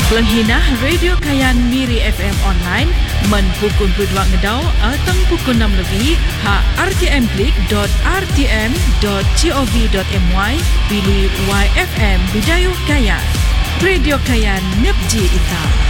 Pelenghinah Radio Kayan Miri FM online men pukul 22 ngedau atau pukul 6 lebih rtm.rtm.gov.my pilih YFM Bidayuh Kayan. Radio Kayan Nepji Ita.